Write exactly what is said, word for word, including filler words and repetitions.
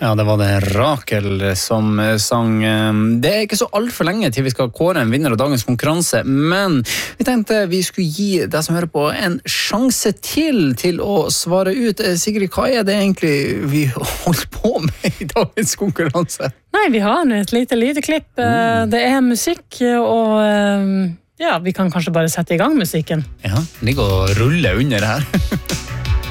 Ja, det var det Rakel som sang. Det er ikke så alt for lenge til vi skal kåre en vinner av dagens konkurranse, men vi tenkte vi skulle gi deg som hører på en sjanse til til å svare ut. Sigrid, hva er det egentlig vi holder på med i dagens konkurranse? Nei, vi har et lite lydeklipp. Mm. Det er musikk, og ja, vi kan kanskje bare sette i gang musikken. Ja, det ligger og ruller under her.